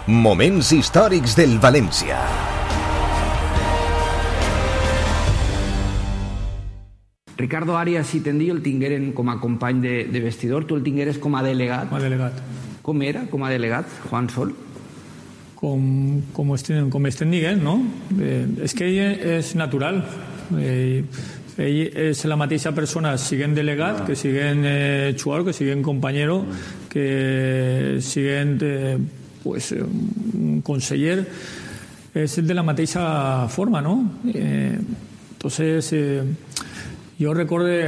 Moments històrics del València. Ricardo Arias i Tendillo el tingueren com a company de vestidor, tu el tingueres com a delegat. Com a delegat. Com era com a delegat, Juan Sol? Com estem dient, no? És que ell és natural. Ell és la mateixa persona, siguent delegat, que siguent jugador, que siguent companyero, que siguent un conseller, és de la mateixa forma, no? Entonces, jo recorde,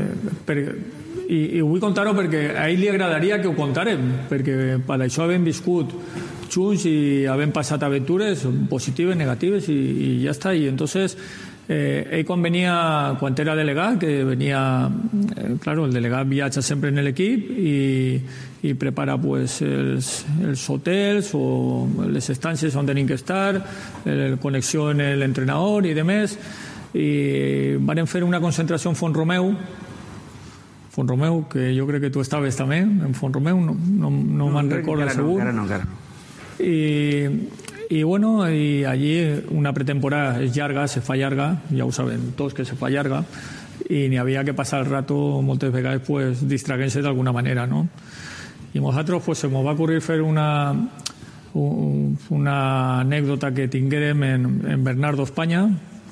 i vull contar-ho perquè a ell li agradaria que ho contàrem, perquè per això hem viscut junts i hem passat aventures positives, negatives i ja està. I entonces ell quan era delegat, que venia, claro, el delegat viatja sempre en l'equip i prepara pues els hotels o les estàncies on tenim que estar, la connexió amb l'entrenador i demés. I varen fer una concentració en Font-romeu, que jo crec que tu estaves també en Font-romeu, no me'n recordo segur. Encara no. I bueno, y allí una pretemporada es llarga, se fa llarga, ja ho saben tots que se fa llarga, i n'hi havia que passar el rato moltes vegades pues distraient-se d'alguna manera, no? I nosaltres pues se m'ho va ocurrir fer una anècdota que tinguérem en Bernardo, Espanya,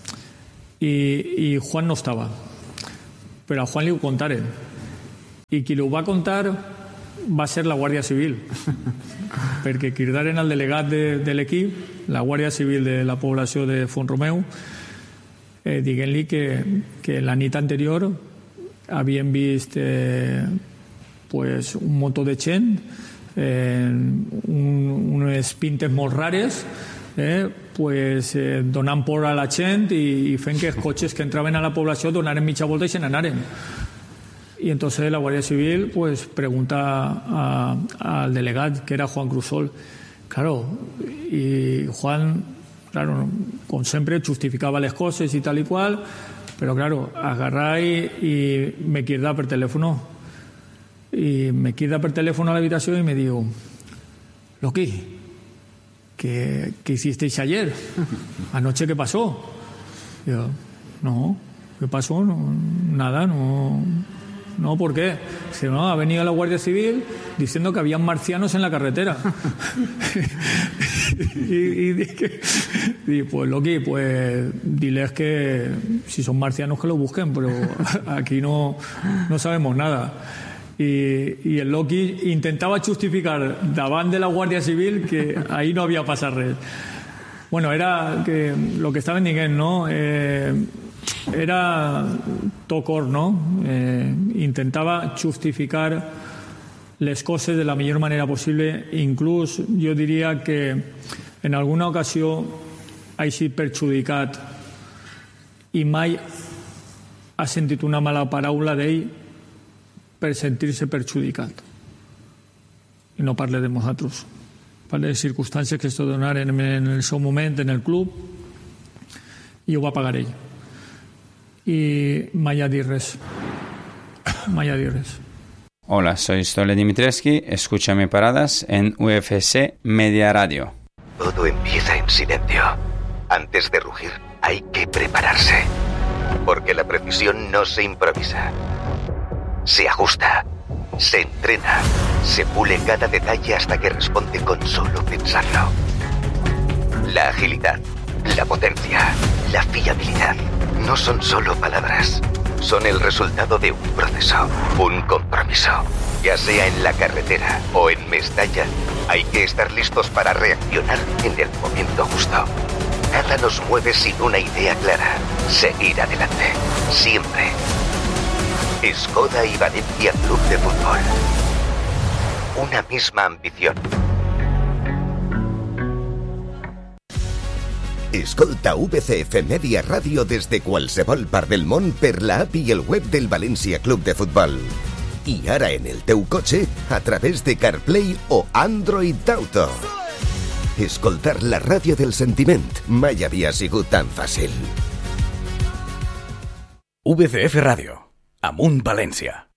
i Juan no estava, però a Juan li ho contaren, i qui li ho va contar va ser la Guàrdia Civil, perquè cridaren al delegat de l'equip, la Guàrdia Civil de la població de Font-romeu, dient-li que la nit anterior havien vist un muntó de gent, unes pintes molt rares, donant por a la gent i fent que els cotxes que entraven a la població donaren mitja volta i se n'anaren. Y entonces la Guardia Civil pues pregunta al delegado, que era Juan Crusol. Claro, y Juan, claro, como siempre justificaba las cosas y tal y cual, pero claro, agarra y me queda por teléfono. Y me queda por teléfono a la habitación y me digo, Loki, ¿qué hicisteis ayer? ¿Anoche qué pasó? Y yo, no, ¿qué pasó? No, nada, no... No, ¿por qué? Dice, no, ha venido la Guardia Civil diciendo que había marcianos en la carretera. y pues Loki, pues diles que si son marcianos que lo busquen, pero aquí no sabemos nada. Y el Loki intentaba justificar davant de la Guardia Civil que ahí no havia passat res. Bueno, era que lo que estaven dient, no? Era tocor, no? Intentava justificar les coses de la millor manera possible. Inclús jo diria que en alguna ocasió ha sigut perjudicat i mai ha sentit una mala paraula d'ell per sentir-se perjudicat. I no parle de nosaltres. Parle de circumstàncies que es donaren en el seu moment en el club i ho va pagar ell. Y mai ha dit res. Hola, soy Stole Dimitrescu. Escúchame paradas en UFC Media Radio. Todo empieza en silencio. Antes de rugir, hay que prepararse. Porque la precisión no se improvisa. Se ajusta, se entrena, se pule cada detalle hasta que responde con solo pensarlo. La agilidad, la potencia, la fiabilidad. No son solo palabras, son el resultado de un proceso, un compromiso. Ya sea en la carretera o en Mestalla, hay que estar listos para reaccionar en el momento justo. Nada nos mueve sin una idea clara, seguir adelante, siempre. Skoda y Valencia Club de Fútbol. Una misma ambición. Escolta VCF Media Ràdio des de qualsevol part del món per l'app i el web del València Club de Futbol. I ara en el teu cotxe a través de CarPlay o Android Auto. Escoltar la ràdio del sentiment mai havia sigut tan fàcil. VCF Ràdio. Amunt València.